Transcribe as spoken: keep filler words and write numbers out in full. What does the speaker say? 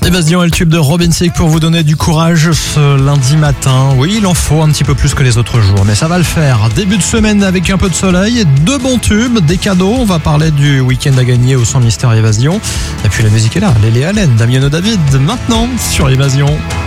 Évasion et le tube de Robin Thicke pour vous donner du courage ce lundi matin. Oui, il en faut un petit peu plus que les autres jours, mais ça va le faire. Début de semaine avec un peu de soleil, deux bons tubes, des cadeaux. On va parler du week-end à gagner au Sans Mystère Évasion. Et puis la musique est là, Lélie Allen, Damien David, maintenant sur Évasion.